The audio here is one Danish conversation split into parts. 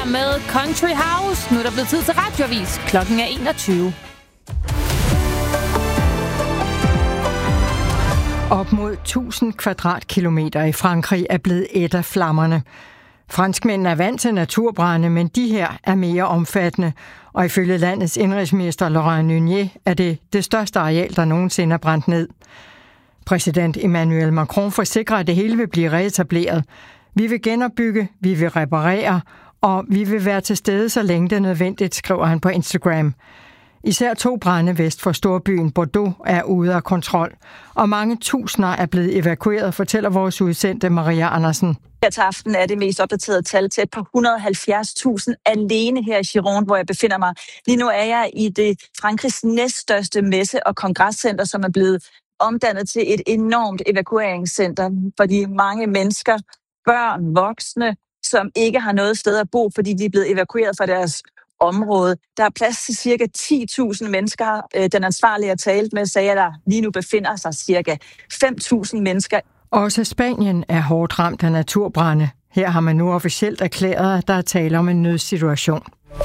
her med Country House. Nu er der blevet tid til radioavis. Klokken er 21. Op mod 1000 kvadratkilometer i Frankrig er blevet ædt af flammerne. Franskmændene er vant til naturbrande, men de her er mere omfattende. Og ifølge landets indrigsminister Laurent Nunez er det største areal, der nogensinde er brændt ned. Præsident Emmanuel Macron forsikrer, at det hele vil blive reetableret. Vi vil genopbygge, vi vil reparere, og vi vil være til stede, så længe det er nødvendigt, skriver han på Instagram. Især 2 brande vest for storbyen Bordeaux er ude af kontrol, og mange tusinder er blevet evakueret, fortæller vores udsendte Maria Andersen. Her til aften er det mest opdaterede tal tæt på 170.000 alene her i Gironde, hvor jeg befinder mig. Lige nu er jeg i det Frankrigs næststørste messe- og kongresscenter, som er blevet omdannet til et enormt evakueringscenter for de mange mennesker, børn, voksne, som ikke har noget sted at bo, fordi de er blevet evakueret fra deres område. Der er plads til cirka 10.000 mennesker. Den ansvarlige, jeg talte med, sagde, at der lige nu befinder sig cirka 5.000 mennesker. Også Spanien er hårdt ramt af naturbrande. Her har man nu officielt erklæret, at der er tale om en nødsituation.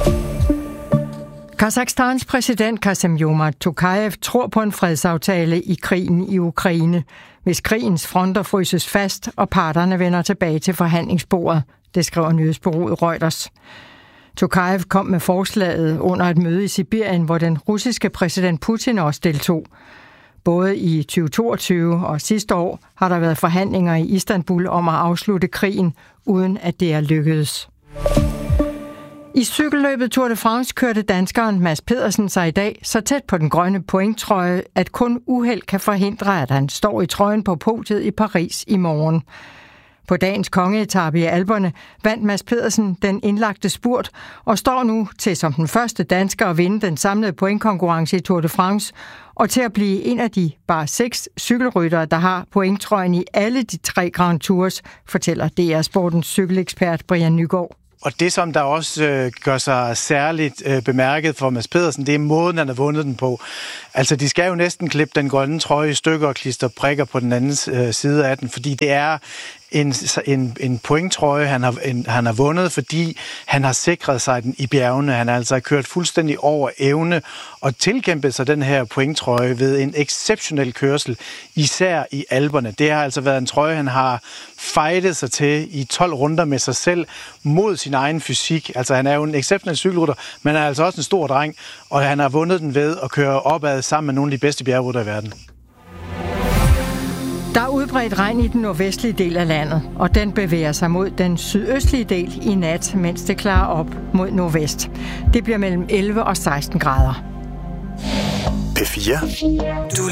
Kazakhstans præsident Kassym-Jomart Tokayev tror på en fredsaftale i krigen i Ukraine, hvis krigens fronter fryses fast, og parterne vender tilbage til forhandlingsbordet. Det skriver nyhedsbureauet Reuters. Tokayev kom med forslaget under et møde i Sibirien, hvor den russiske præsident Putin også deltog. Både i 2022 og sidste år har der været forhandlinger i Istanbul om at afslutte krigen, uden at det er lykkedes. I cykelløbet Tour de France kørte danskeren Mads Pedersen sig i dag så tæt på den grønne pointtrøje, at kun uheld kan forhindre, at han står i trøjen på podiet i Paris i morgen. På dagens kongeetape i Alperne vandt Mads Pedersen den indlagte spurt og står nu til som den første dansker at vinde den samlede pointkonkurrence i Tour de France og til at blive en af de bare 6 cykelryttere, der har pointtrøjen i alle de 3 Grand Tours, fortæller DR Sportens cykelekspert Brian Nygaard. Og det, som der også gør sig særligt bemærket for Mads Pedersen, det er måden, han har vundet den på. Altså, de skal jo næsten klippe den grønne trøje i stykker og klistre prikker på den anden side af den, fordi det er en pointtrøje, han har vundet, fordi han har sikret sig den i bjergene. Han har altså kørt fuldstændig over evne og tilkæmpet sig den her pointtrøje ved en exceptionel kørsel, især i Alperne. Det har altså været en trøje, han har fightet sig til i 12 runder med sig selv mod sin egen fysik. Altså, han er jo en exceptionel cykelrytter, men han er altså også en stor dreng, og han har vundet den ved at køre opad sammen med nogle af de bedste bjergryttere i verden. Der er udbredt regn i den nordvestlige del af landet, og den bevæger sig mod den sydøstlige del i nat, mens det klarer op mod nordvest. Det bliver mellem 11 og 16 grader. P4.